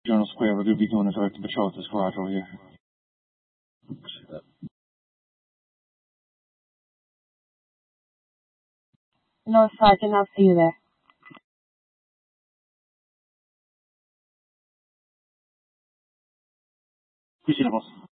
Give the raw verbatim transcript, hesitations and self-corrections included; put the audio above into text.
Journal Square. We're going to be going direct to patrol at this garage over here. No, Sergeant, I'll see you there. Appreciate it, boss.